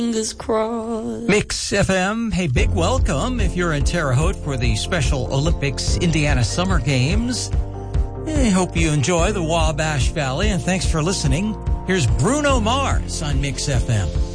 Fingers crossed. Mix FM, hey, big welcome if you're in Terre Haute for the Special Olympics Indiana Summer Games. I hope you enjoy the Wabash Valley, and thanks for listening. Here's Bruno Mars on Mix FM.